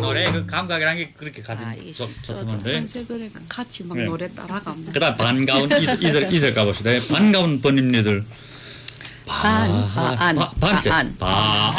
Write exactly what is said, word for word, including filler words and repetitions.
노래 그 감각이라는 게 그렇게 가진 아, 이 좋- 십조도 좋다는데. 선세조리가 같이 막 네. 노래 따라가면. 그다음 반가운 이절 이절, 이절 가봅시다. 반가운 번입니들. 반, 반, 바, 반째. 반. 바.